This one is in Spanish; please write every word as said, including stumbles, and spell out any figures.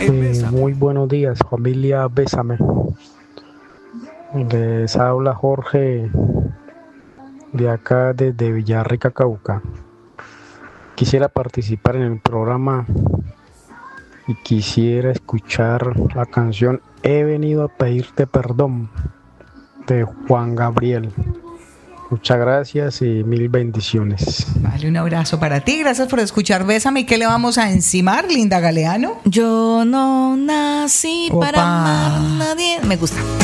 Eh, muy buenos días, familia Bésame. Les habla Jorge de acá desde Villarrica, Cauca. Quisiera participar en el programa y quisiera escuchar la canción He venido a pedirte perdón de Juan Gabriel. Muchas gracias y mil bendiciones. Vale, un abrazo para ti. Gracias por escuchar Bésame. ¿Y qué le vamos a encimar, Linda Galeano? Yo no nací Opa. para amar a nadie. Me gusta.